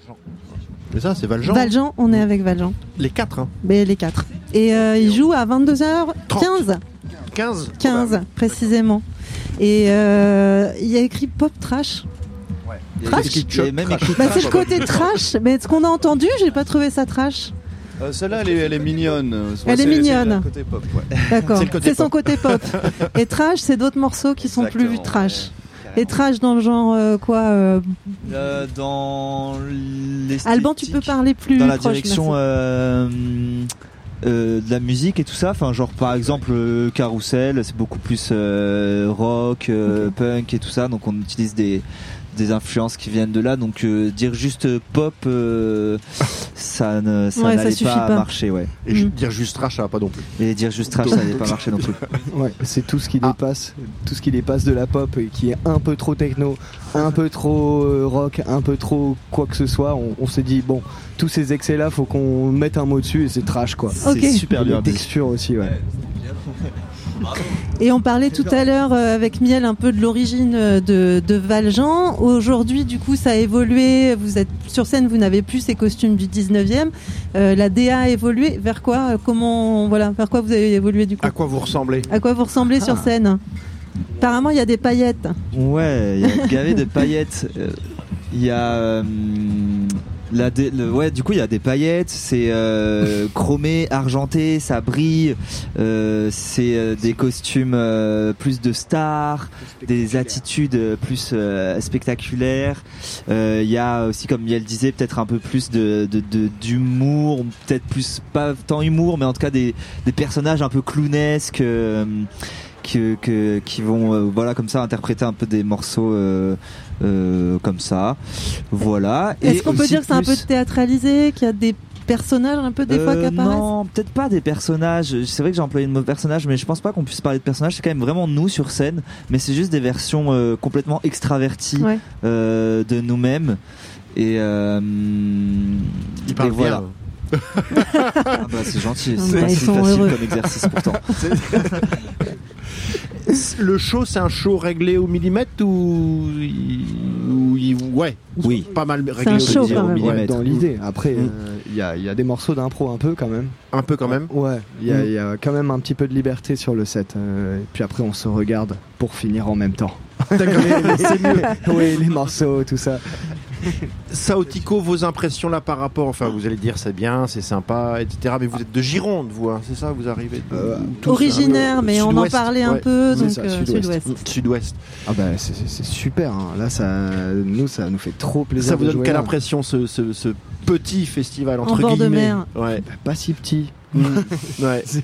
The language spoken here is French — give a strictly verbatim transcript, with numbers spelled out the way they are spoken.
C'est ça, c'est Valjean. Valjean, on est avec Valjean. Les quatre, hein. Mais les quatre. Et euh, il joue à vingt-deux heures quinze. quinze quinze, oh bah. Précisément. Et euh, il y a écrit pop trash. Ouais. Trash. Il y a même écrit bah, trash. c'est le côté trash. Mais ce qu'on a entendu, j'ai pas trouvé ça trash. Euh, celle-là, elle est, elle est mignonne. Elle est mignonne. C'est le côté pop, ouais. D'accord. C'est, le côté c'est son pop. côté pop. Et trash, c'est d'autres morceaux qui sont Exactement, plus trash. ouais. Et trash dans le genre euh, quoi euh... Euh, dans l'esthétique, Alban, tu peux parler plus dans la proche, direction euh, euh, de la musique et tout ça. Enfin, genre par exemple euh, Carousel, c'est beaucoup plus euh, rock, euh, okay. punk et tout ça. Donc on utilise des des influences qui viennent de là. Donc euh, dire juste pop, euh, ça ne ça ouais, n'allait ça pas, pas marcher, ouais. Et mm. dire juste trash, ça va pas non plus. Et dire juste trash, ça n'allait pas marcher non plus. Ouais, c'est tout ce qui ah. dépasse, tout ce qui dépasse de la pop et qui est un peu trop techno, un peu trop euh, rock, un peu trop quoi que ce soit. On, on s'est dit bon, tous ces excès-là, faut qu'on mette un mot dessus et c'est trash quoi. Okay. C'est super bien. Les textures aussi, ouais. Et on parlait tout à l'heure euh, avec Miel un peu de l'origine de, de Valjean. Aujourd'hui, du coup, ça a évolué. Vous êtes sur scène, vous n'avez plus ces costumes du dix-neuvième. Euh, la D A a évolué. Vers quoi Comment voilà Vers quoi vous avez évolué du coup À quoi vous ressemblez À quoi vous ressemblez ah. sur scène Apparemment, il y a des paillettes. Ouais, il y a gavé de paillettes. Il y a euh, la dé- le, ouais, du coup, il y a des paillettes. C'est euh, chromé, argenté, ça brille. Euh, c'est euh, des costumes euh, plus de stars, des attitudes plus euh, spectaculaires. Il euh, y a aussi, comme Miel disait, peut-être un peu plus de, de, de d'humour, peut-être plus pas tant humour, mais en tout cas des, des personnages un peu clownesques. Euh, Que, que, qui vont euh, voilà comme ça interpréter un peu des morceaux euh, euh, comme ça, voilà. Est-ce et qu'on peut dire que c'est plus... un peu théâtralisé, qu'il y a des personnages un peu des euh, fois qui apparaissent? Non, peut-être pas des personnages. C'est vrai que j'ai employé le mot personnage, mais je pense pas qu'on puisse parler de personnages. C'est quand même vraiment nous sur scène, mais c'est juste des versions euh, complètement extraverties ouais. euh, de nous-mêmes. Et, euh, Il parle et voilà. Bien. Ah bah, c'est gentil, c'est bah, pas si facile heureux. comme exercice pourtant. Le show, c'est un show réglé au millimètre ou, ou ouais, oui, pas mal c'est réglé un au, show, millimètre. quand même. Ouais, dans l'idée. Après, il mmh. euh, y, a, y a des morceaux d'impro un peu quand même. Un peu quand même. Ouais, il y, mmh. y a quand même un petit peu de liberté sur le set. Euh, et puis après, on se regarde pour finir en même temps. D'accord. C'est mieux. Oui, les morceaux, tout ça. Saotico, vos impressions là par rapport, enfin vous allez dire c'est bien, c'est sympa, et cetera. Mais vous êtes de Gironde, vous, hein, c'est ça, vous arrivez de, euh, originaire, mais on en parlait un ouais. peu, donc ça, euh, sud-ouest. sud-ouest. Sud-ouest. Ah bah c'est, c'est, c'est super. Hein. Là, ça, nous, ça nous fait trop plaisir. Ça vous de donne jouer quelle là. impression ce, ce, ce petit festival entre en bord guillemets de mer. Ouais. Bah, pas si petit. Mmh. Ouais.